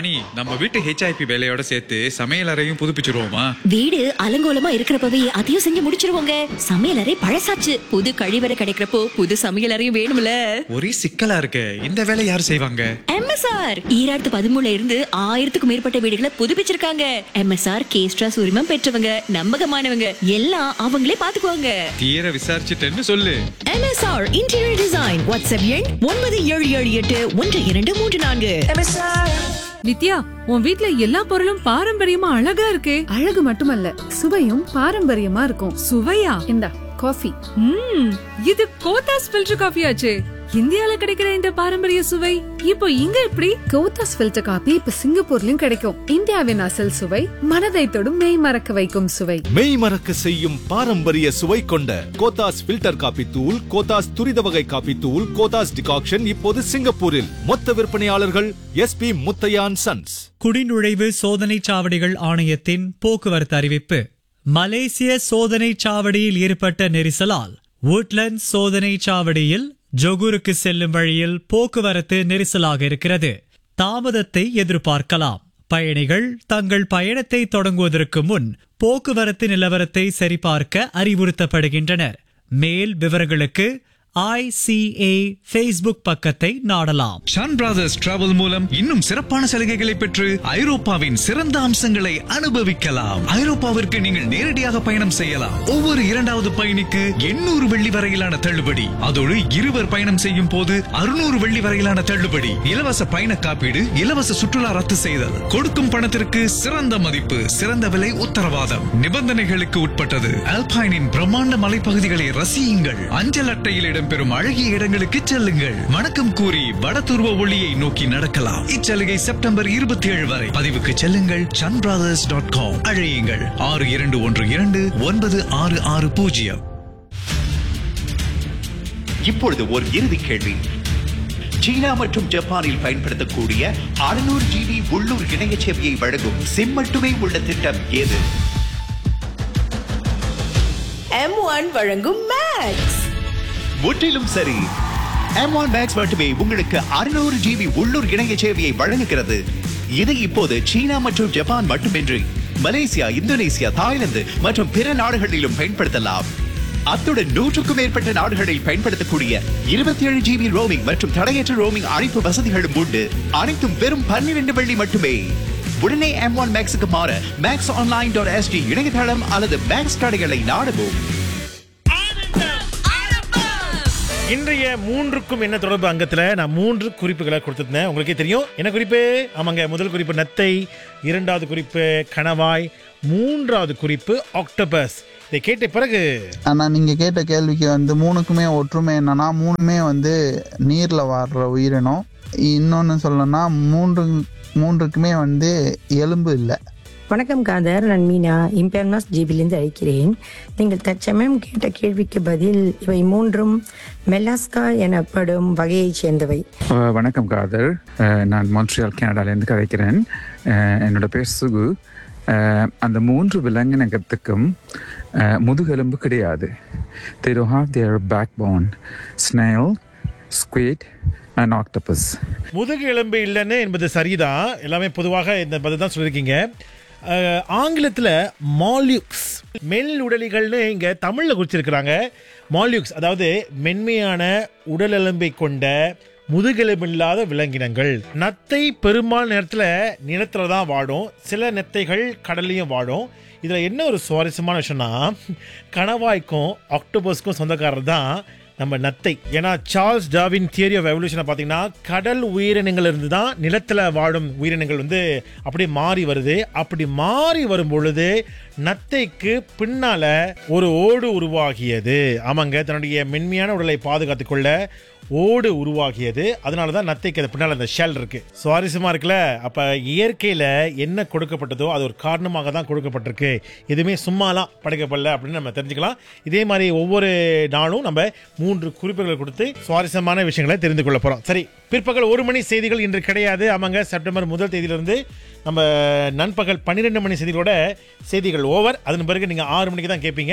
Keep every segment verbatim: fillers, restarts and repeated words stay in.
வாணி, நம்ம வீட்டு ஹெச்ஐபி வேலையோட சேர்த்து சமையல் அறையும் புதுப்பிச்சிருவோமா? வீடு அலங்கோலமா இருக்கிறப்பவே அதையும் செஞ்சு முடிச்சிருவோங்க. சமையல் அறை பழசாச்சு, புது கழிவறை கிடைக்கிறப்போ புது சமையல் அறையும் வேணும்ல. ஒரே சிக்கலா இருக்கு. இந்த வேலை யார் செய்வாங்க? எம்எஸ்ஆர் ஈராயிரத்து பதிமூணுல இருந்து ஆயிரத்துக்கும் மேற்பட்ட வீடுகளை புதுப்பிச்சிருக்காங்க. எம்எஸ்ஆர் கேஸ்ட்ராஸ் உரிமம் பெற்றவங்க, நம்பகமானவங்க, எல்லாம் அவங்களே பாத்துக்குவாங்க. தீர விசாரிச்சுட்டேன்னு சொல்லு. MSR interior design. வாட்ஸ்அப் எண் ஒன்பது ஏழு ஏழு எட்டு ஒன்று இரண்டு மூன்று நான்கு. நித்யா, உன் வீட்ல எல்லா பொருளும் பாரம்பரியமா அழகா இருக்கே. அழகு மட்டுமல்ல, சுவையும் பாரம்பரியமா இருக்கும். சுவையா? இந்தா காஃபி. ம், இது கோத்தாஸ் ஃபில்டர் காஃபி ஆச்சே. இந்தியால கிடைக்கிற இந்த பாரம்பரிய சுவை இப்போ இங்க எப்படி? கோத்தாஸ் ஃபில்டர் காபி இப்ப சிங்கப்பூர்லயும் கிடைக்கும். இந்தியாவின் அசல் சுவை, மனதை தொடும் மெய் மறக்க வைக்கும் சுவை. மெய் மறக்க செய்யும் பாரம்பரிய சுவை கொண்ட கோத்தாஸ் ஃபில்டர் காபி தூள், கோத்தாஸ் துரித வகை காபி தூள், கோத்தாஸ் டிகாக்ஷன் இப்போது சிங்கப்பூரில். மொத்த விற்பனையாளர்கள் எஸ்பி முத்தையான் சன்ஸ். குடிநுழைவு சோதனை சாவடிகள் ஆணையத்தின் போக்குவரத்து அறிவிப்பு. மலேசிய சோதனை சாவடியில் ஏற்பட்ட நெரிசலால் வுட்லண்ட் சோதனை சாவடியில் ஜொகூருக்கு செல்லும் வழியில் போக்குவரத்து நெரிசலாக இருக்கிறது. தாமதத்தை எதிர்பார்க்கலாம். பயணிகள் தங்கள் பயணத்தை தொடங்குவதற்கு முன் போக்குவரத்து நிலவரத்தை சரிபார்க்க அறிவுறுத்தப்படுகின்றனர். மேல் விவரங்களுக்கு ஐசிஏ ஃபேஸ்புக் பக்கத்தை நாடலாம். ஷான் பிரதர்ஸ் டிராவல் மூலம் இன்னும் சிறப்பான சலுகைகளை பெற்று ஐரோப்பாவின் சிறந்த அம்சங்களை அனுபவிக்கலாம். ஐரோப்பாவிற்கு நீங்கள் நேரடியாக பயணம் செய்யலாம். ஒவ்வொரு இரண்டாவது பயணிக்கு எண்ணூறு வெள்ளி வரையிலான தள்ளுபடி. அதோடு இருவர் பயணம் செய்யும் போது அறுநூறு வெள்ளி வரையிலான தள்ளுபடி. இலவச பயண காப்பீடு, இலவச சுற்றுலா ரத்து செய்தல், கொடுக்கும் பணத்திற்கு சிறந்த மதிப்பு, சிறந்த விலை உத்தரவாதம். நிபந்தனைகளுக்கு உட்பட்டது. அல்பைனின் பிரம்மாண்ட மலைப்பகுதிகளை ரசியுங்கள். அஞ்சல் அட்டையில் பெறும் அழகிய இடங்களுக்கு செல்லுங்கள். வணக்கம் கூறி வடதுருவ ஒளியை நோக்கி நடக்கலாம். இச்சலுகை செப்டம்பர் இருபத்தி ஏழு வரை. பதிவுக்கு செல்லுங்கள் சன் பிரதர்ஸ் டாட் காம். அழையுங்கள் ஆறு இரண்டு ஒன்று இரண்டு ஒன்பது ஆறு ஆறு பூஜ்ஜியம். இப்பொழுது ஒரு இறுதி கேள்வி. சீனா மற்றும் ஜப்பானில் பயன்படுத்தக்கூடிய அறுநூறு ஜிபி உள்ளூர் இணைய சேவையை வழங்கும் சிம் மட்டுமே உள்ள திட்டம் எது? எம் ஒன் வழங்கும் மேக்ஸ். முற்றிலும் சரி. எம் ஒன் மேக்ஸ் மட்டுமே உங்களுக்கு அறுநூறு ஜிபி உள்ளூர் இணைய சேவையை வழங்குகிறது. இது இப்போது சீனா மற்றும் ஜப்பான் மட்டுமின்றி மலேசியா, இந்தோனேசியா, தாய்லாந்து மற்றும் பிற நாடுகளிலும் பயன்படுத்தலாம். அத்துடன் நூற்றுக்கும் மேற்பட்ட நாடுகளில் பயன்படுத்தக்கூடிய இருபத்தி ஏழு ஜிபி ரோமிங் மற்றும் தடையற்ற ரோமிங் அழைப்பு வசதிகளும் உண்டு. அனைத்தும் வெறும் பன்னிரண்டு வெள்ளி மட்டுமே. உடனே எம் ஒன் மேக்ஸுக்கு மாற மேக்ஸ் ஆன்லைன் டாட் எஸ்டி இணையதளம் அல்லது மேக்ஸ் கடைகளை நாடவும். இன்றைய மூன்றுக்கும் என்ன தொடர்பு அங்கத்துல நான் மூன்று குறிப்புகளை கொடுத்திருந்தேன். உங்களுக்கே தெரியும் என்ன குறிப்பு. ஆமாங்க, முதல் குறிப்பு நத்தை, இரண்டாவது குறிப்பு கணவாய், மூன்றாவது குறிப்பு ஆக்டோபஸ். இதை கேட்ட பிறகு ஆனா நீங்க கேட்ட கேள்விக்கு வந்து மூணுக்குமே ஒற்றுமை என்னன்னா, மூணுமே வந்து நீர்ல வாழ்ற உயிரினம். இன்னொன்னு சொல்லணும்னா மூன்று மூன்றுக்குமே வந்து எலும்பு இல்லை. வணக்கம் காதர், நான் மீனா இம்பேர்மாஸ் ஜிபிலிருந்து அழைக்கிறேன். நீங்கள் தற்சமயம் கேட்ட கேள்விக்கு பதில் இவை மூன்றும் மெலாஸ்கா எனப்படும் வகையைச் சேர்ந்தவை. வணக்கம் காதர், நான் மான்ட்ரியால் கனடாலேருந்து கதைக்கிறேன். என்னோட பேர் சுகு. அந்த மூன்று விலங்கினத்துக்கும் முதுகெலும்பு கிடையாது. They don't have their backbone. Snail, squid and octopus. முதுகு எலும்பு இல்லைன்னு என்பது சரிதான். எல்லாமே பொதுவாக இந்த பதில் தான் சொல்லியிருக்கீங்க. ஆங்கிலத்தில் மால்யூக்ஸ், மெல் உடலிகள்னு இங்கே தமிழில் குறிச்சிருக்கிறாங்க. மால்யூக்ஸ் அதாவது மென்மையான உடல் எலும்பை கொண்ட முதுகெலும்பில்லாத விலங்கினங்கள். நத்தை பெரும்பாலான நேரத்தில் நிலத்துல தான் வாடும். சில நத்தைகள் கடல்லையும் வாடும். இதில் என்ன ஒரு சுவாரஸ்யமான விஷயம்னா, கணவாய்க்கும் ஆக்டோபஸ்க்கும் சொந்தக்காரர் தான் நம்ம நத்தை. ஏன்னா சார்ல்ஸ் டார்வின் தியரி ஆஃப் எவல்யூஷனை பார்த்தீங்கன்னா கடல் உயிரினங்கள் இருந்து தான் நிலத்தில் வாழும் உயிரினங்கள் வந்து அப்படியே மாறி வருது. அப்படி மாறி வரும் பொழுது நத்தைக்கு பின்னால ஒரு ஓடு உருவாகியது. ஆமாங்க, தன்னுடைய மென்மையான உடலை பாதுகாத்துக் கொள்ள ஓடு உருவாகியது. அதனால தான் நத்தைக்கு அது பின்னால் அந்த ஷெல் இருக்கு. சுவாரஸ்யமா இருக்குல்ல. அப்ப இயற்கையில என்ன கொடுக்கப்பட்டதோ அது ஒரு காரணமாக தான் கொடுக்கப்பட்டிருக்கு. எதுவுமே சும்மாலாம் படைக்கப்படல அப்படின்னு நம்ம தெரிஞ்சுக்கலாம். இதே மாதிரி ஒவ்வொரு நாளும் நம்ம மூன்று குறிப்புகளை கொடுத்து சுவாரஸ்யமான விஷயங்களை தெரிந்து கொள்ள போறோம். சரி, பிற்பகல் ஒரு மணி செய்திகள் இன்று கிடையாது. ஆமாங்க, செப்டம்பர் முதல் தேதியிலிருந்து நம்ம நண்பகல் பன்னிரெண்டு மணி செய்திகளோட செய்திகள் ஓவர். அதன் பிறகு நீங்க ஆறு மணிக்கு தான் கேட்பீங்க.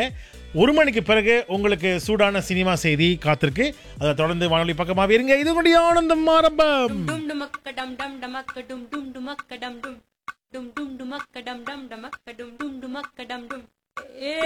ஒரு மணிக்கு பிறகு உங்களுக்கு சூடான சினிமா செய்தி காத்திருக்கு. அதை தொடர்ந்து வானொலி பக்கமாக இருங்க. இது கொண்டு ஆனந்தம் ஆரம்பம். டும் டுமக்க டம் டம் டமக்க டும் டும் டுமக்க டம் டும் டும் டும் டுமக்க டம் டம் டமக்க டும் டும் டுமக்க டம் டும். ஏ